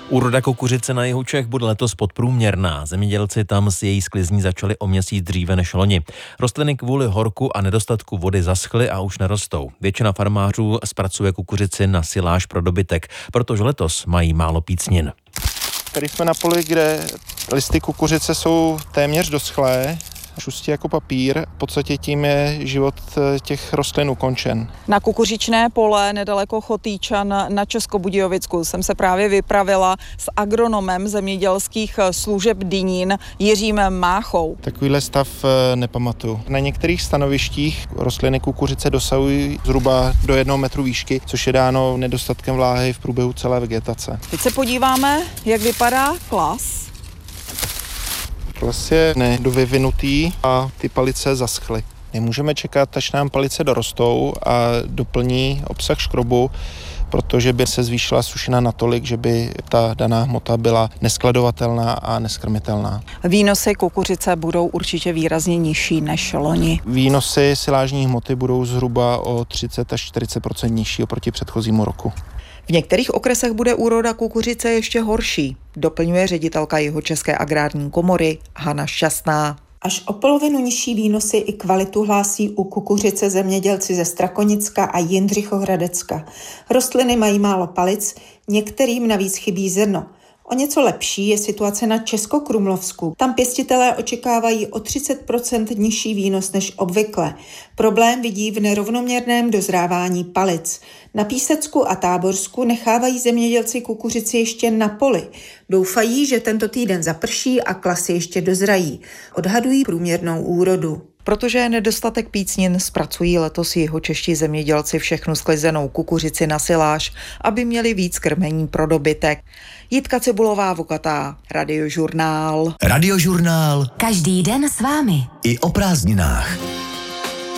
Úroda kukuřice na jihu Čech bude letos podprůměrná. Zemědělci tam s její sklizní začali o měsíc dříve než loni. Rostliny kvůli horku a nedostatku vody zaschly a už nerostou. Většina farmářů zpracuje kukuřici na siláž pro dobytek, protože letos mají málo pícnin. Tady jsme na poli, kde listy kukuřice jsou téměř doschlé, šustí jako papír. V podstatě tím je život těch rostlin ukončen. Na kukuřičné pole nedaleko Chotýčan na Českobudějovicku jsem se právě vypravila s agronomem zemědělských služeb Dynín Jiřím Máchou. Takovýhle stav nepamatuju. Na některých stanovištích rostliny kukuřice dosahují zhruba do 1 metru výšky, což je dáno nedostatkem vláhy v průběhu celé vegetace. Teď se podíváme, jak vypadá klas. Klas je nedovyvinutý a ty palice zaschly. Nemůžeme čekat, až nám palice dorostou a doplní obsah škrobu, protože by se zvýšila sušina natolik, že by ta daná hmota byla neskladovatelná a neskrmitelná. Výnosy kukuřice budou určitě výrazně nižší než loni. Výnosy silážní hmoty budou zhruba o 30 až 40% nižší oproti předchozímu roku. V některých okresech bude úroda kukuřice ještě horší, doplňuje ředitelka Jihočeské agrární komory Hana Šťastná. Až o polovinu nižší výnosy i kvalitu hlásí u kukuřice zemědělci ze Strakonicka a Jindřichohradecka. Rostliny mají málo palic, některým navíc chybí zrno. O něco lepší je situace na Českokrumlovsku. Tam pěstitelé očekávají o 30% nižší výnos než obvykle. Problém vidí v nerovnoměrném dozrávání palic. Na Písecku a Táborsku nechávají zemědělci kukuřici ještě na poli. Doufají, že tento týden zaprší a klasy ještě dozrají. Odhadují průměrnou úrodu. Protože je nedostatek pícnin, zpracují letos jihočeští zemědělci všechnu sklizenou kukuřici na siláž, aby měli víc krmení pro dobytek. Jitka Cibulová Vokatá, Radiožurnál. Radiožurnál. Každý den s vámi. I o prázdninách.